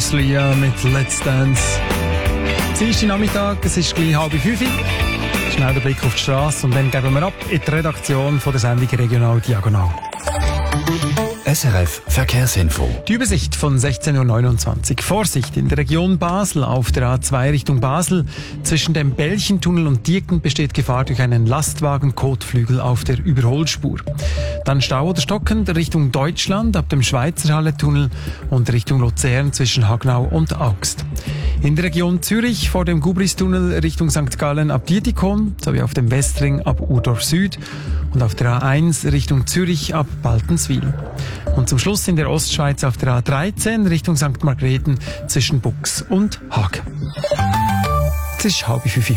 Chris Lia mit Let's Dance. Dienstag Nachmittag, es ist gleich 4:30. Schnell der Blick auf die Straße und dann geben wir ab in die Redaktion von der Sendung Regional Diagonal. SRF Verkehrsinfo. Die Übersicht von 16:29 Uhr. Vorsicht in der Region Basel auf der A2 Richtung Basel. Zwischen dem Belchentunnel und Dierken besteht Gefahr durch einen Lastwagen-Kotflügel auf der Überholspur. Dann Stau oder Stocken Richtung Deutschland ab dem Schweizerhalle-Tunnel und Richtung Luzern zwischen Hagnau und Augst. In der Region Zürich vor dem Gubristunnel Richtung St. Gallen ab Dietikon sowie auf dem Westring ab Urdorf Süd und auf der A1 Richtung Zürich ab Baltenswil. Und zum Schluss in der Ostschweiz auf der A13 Richtung St. Margrethen zwischen Bux und Haag. Es ist 4:30.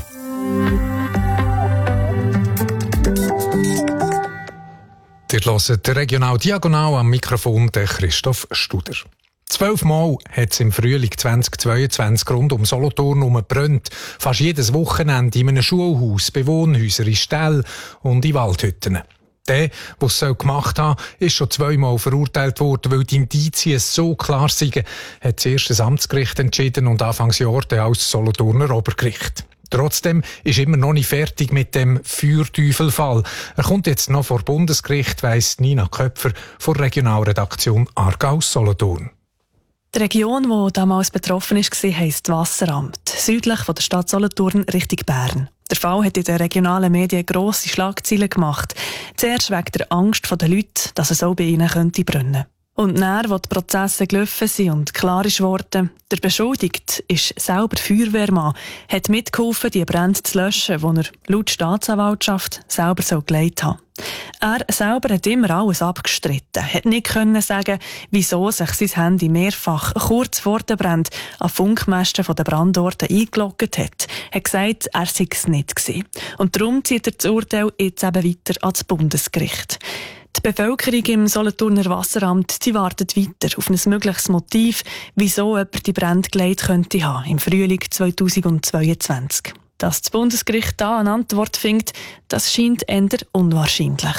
Ihr hört Regional Diagonal, am Mikrofon der Christoph Studer. 12 Mal hat es im Frühling 2022 rund um Solothurn gebrannt. Fast jedes Wochenende in einem Schulhaus, Bewohnhäusern, in Ställen und in Waldhütten. Der, der es gemacht hat, ist schon 2-mal verurteilt worden, weil die Indizien so klar sind, hat zuerst das Amtsgericht entschieden und Anfangsjahr dann auch das Solothurner Obergericht. Trotzdem ist immer noch nicht fertig mit dem Feuerteufelfall. Er kommt jetzt noch vor Bundesgericht, weiss Nina Köpfer von der Regionalredaktion Aargau-Solothurn. Die Region, die damals betroffen war, heisst Wasseramt, südlich von der Stadt Solothurn Richtung Bern. Der Fall hat in den regionalen Medien grosse Schlagzeilen gemacht. Zuerst wegen der Angst der Leute, dass es auch bei ihnen brennen könnte. Und dann, als die Prozesse gelaufen sind und klar ist worden, der Beschuldigte ist selber Feuerwehrmann, hat mitgeholfen, die Brände zu löschen, die er laut Staatsanwaltschaft selber so geleitet hat. Er selber hat immer alles abgestritten, hat nicht können sagen, wieso sich sein Handy mehrfach kurz vor dem Brand an Funkmasten der Brandorte eingeloggt hat. Er hat gesagt, er sei es nicht gewesen. Und darum zieht er das Urteil jetzt eben weiter ans Bundesgericht. Die Bevölkerung im Solothurner Wasseramt die wartet weiter auf ein mögliches Motiv, wieso jemand die Brände geleitet könnte haben im Frühling 2022. Dass das Bundesgericht da eine Antwort findet, das scheint eher unwahrscheinlich.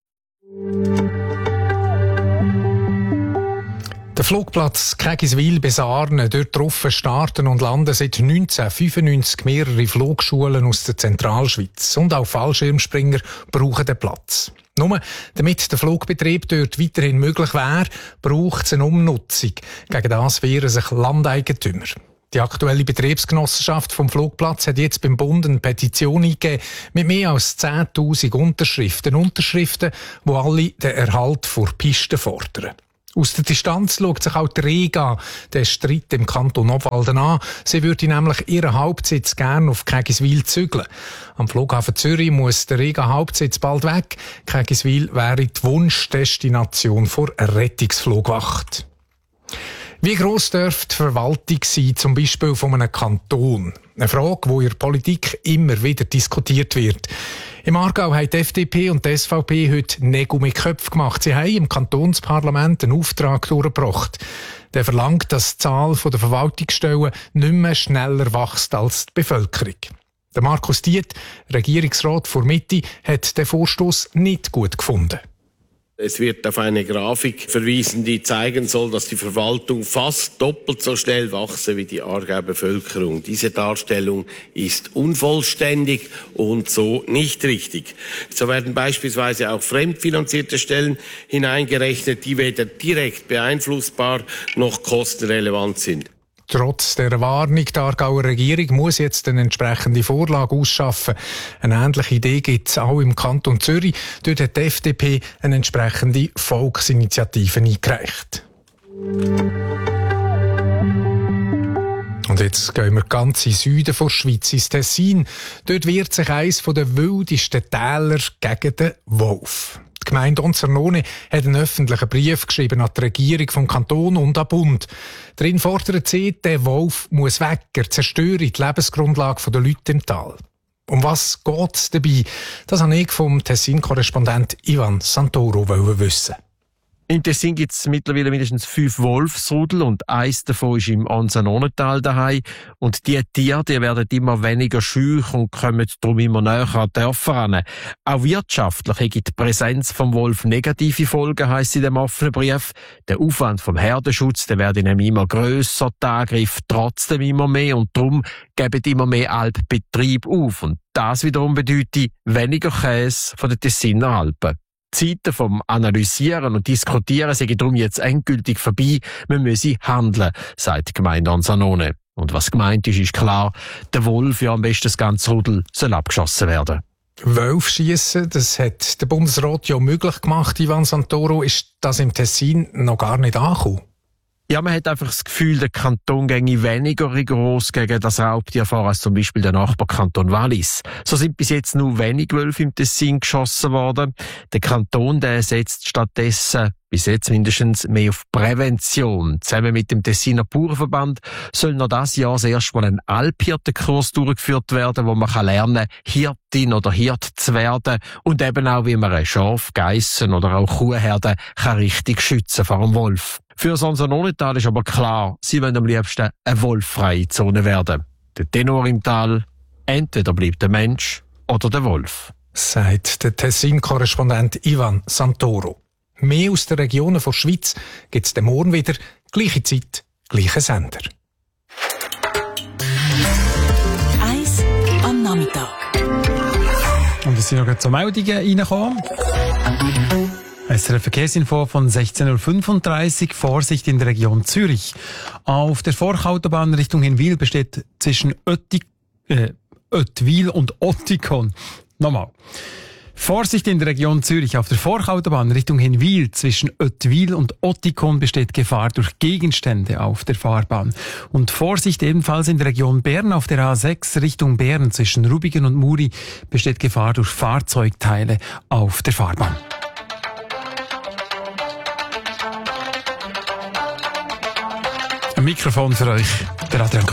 Der Flugplatz Kägiswil bis Arne, dort drauf starten und landen seit 1995 mehrere Flugschulen aus der Zentralschweiz. Und auch Fallschirmspringer brauchen den Platz. Nur damit der Flugbetrieb dort weiterhin möglich wäre, braucht es eine Umnutzung. Gegen das wehren sich Landeigentümer. Die aktuelle Betriebsgenossenschaft vom Flugplatz hat jetzt beim Bund eine Petition eingegeben mit mehr als 10'000 Unterschriften. Unterschriften, die alle den Erhalt vor Pisten fordern. Aus der Distanz schaut sich auch die Rega den Streit im Kanton Obwalden an. Sie würde nämlich ihren Hauptsitz gerne auf Kägiswil zügeln. Am Flughafen Zürich muss der Rega-Hauptsitz bald weg. Kägiswil wäre die Wunschdestination vor einer Rettungsflugwacht. Wie gross dürfte die Verwaltung sein, zum Beispiel von einem Kanton? Eine Frage, die in der Politik immer wieder diskutiert wird. Im Aargau haben die FDP und die SVP heute Nägel mit Köpfen gemacht. Sie haben im Kantonsparlament einen Auftrag durchgebracht. Der verlangt, dass die Zahl der Verwaltungsstellen nicht mehr schneller wächst als die Bevölkerung. Der Markus Diet, Regierungsrat vor Mitte, hat den Vorstoss nicht gut gefunden. Es wird auf eine Grafik verwiesen, die zeigen soll, dass die Verwaltung fast doppelt so schnell wachse wie die Aargauer Bevölkerung. Diese Darstellung ist unvollständig und so nicht richtig. So werden beispielsweise auch fremdfinanzierte Stellen hineingerechnet, die weder direkt beeinflussbar noch kostenrelevant sind. Trotz der Warnung der Aargauer Regierung muss jetzt eine entsprechende Vorlage ausschaffen. Eine ähnliche Idee gibt es auch im Kanton Zürich. Dort hat die FDP eine entsprechende Volksinitiative eingereicht. Und jetzt gehen wir ganz in den Süden der Schweiz, ins Tessin. Dort wehrt sich eines der wildesten Täler gegen den Wolf. Die Gemeinde Onzernone hat einen öffentlichen Brief geschrieben an die Regierung vom Kanton und an den Bund. Darin fordert sie, der Wolf muss weg, er zerstöre die Lebensgrundlage der Leute im Tal. Um was geht es dabei? Das wollte ich vom Tessin-Korrespondent Ivan Santoro wissen. In Tessin gibt es mittlerweile mindestens 5 Wolfsrudel und eins davon ist im Ansanonental daheim. Und die Tiere, die werden immer weniger schüch und kommen darum immer näher an die Dörfer ran. Auch wirtschaftlich hat die Präsenz vom Wolf negative Folgen, heisst in dem offenen Brief. Der Aufwand vom Herdenschutz, der wird nämlich immer grösser, die Angriffe trotzdem immer mehr und darum geben immer mehr Alpbetriebe auf. Und das wiederum bedeutet weniger Käse von den Tessiner Alpen. Die Zeiten vom Analysieren und Diskutieren sind darum jetzt endgültig vorbei. Wir müssen handeln, sagt die Gemeinde Ansanone. Und was gemeint ist, ist klar, der Wolf, ja am besten das ganze Rudel, soll abgeschossen werden. Wölfe schiessen, das hat der Bundesrat ja möglich gemacht, Ivan Santoro. Ist das im Tessin noch gar nicht angekommen? Ja, man hat einfach das Gefühl, der Kanton ginge weniger rigoros gegen das Raubtier vor als zum Beispiel der Nachbarkanton Wallis. So sind bis jetzt nur wenig Wölfe im Tessin geschossen worden. Der Kanton, der setzt stattdessen, bis jetzt mindestens, mehr auf Prävention. Zusammen mit dem Tessiner Bauernverband soll noch dieses Jahr erst mal ein Alphirtenkurs durchgeführt werden, wo man lernen kann, Hirtin oder Hirt zu werden und eben auch, wie man ein Schaf, Geissen oder auch Kuhherden kann richtig schützen vor dem Wolf. Für das Ansanonental ist aber klar, sie wollen am liebsten eine wolffreie Zone werden. Der Tenor im Tal, entweder bleibt der Mensch oder der Wolf. Sagt der Tessin-Korrespondent Ivan Santoro. Mehr aus den Regionen der Schweiz gibt es morgen wieder. Gleiche Zeit, gleicher Sender. 1 am Nachmittag. Und es sind noch zu Meldungen reingekommen. SRF Verkehrsinfo von 16.35 Uhr. Vorsicht in der Region Zürich. Auf der Forchautobahn Richtung Hinwil besteht zwischen Ottwil und Ottikon. Nochmal. Vorsicht in der Region Zürich. Auf der Forchautobahn Richtung Hinwil zwischen Ottwil und Ottikon besteht Gefahr durch Gegenstände auf der Fahrbahn. Und Vorsicht ebenfalls in der Region Bern auf der A6 Richtung Bern zwischen Rubigen und Muri besteht Gefahr durch Fahrzeugteile auf der Fahrbahn. Ein Mikrofon für euch, der Adrian.